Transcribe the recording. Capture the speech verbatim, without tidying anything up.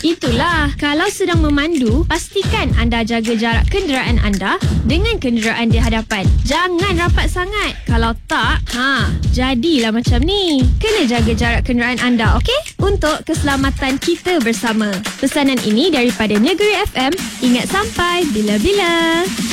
Itulah, kalau sedang memandu, pastikan anda jaga jarak kenderaan anda dengan kenderaan di hadapan. Jangan rapat sangat. Kalau tak, ha, jadilah macam ni. Kena jaga jarak kenderaan anda, okey? Untuk keselamatan kita bersama. Pesanan ini daripada Negeri F M. Ingat sampai bila-bila.